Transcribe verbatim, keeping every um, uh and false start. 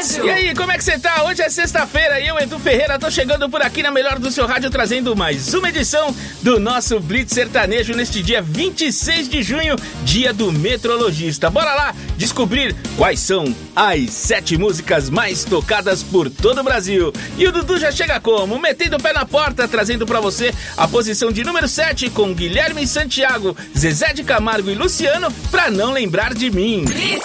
sertanejo. E aí, como é que você tá? Hoje é sexta-feira e eu, Edu Ferreira, tô chegando por aqui na melhor do seu rádio, trazendo mais uma edição do nosso Blitz Sertanejo neste dia vinte e seis de junho, dia do metrologista. Bora lá descobrir quais são as sete músicas mais tocadas por todo o Brasil. E o Dudu já chega como? Metendo o pé na porta, trazendo pra você a posição de número sete com Guilherme Santiago, Zezé de Camargo e Luciano, Pra Não Lembrar de Mim.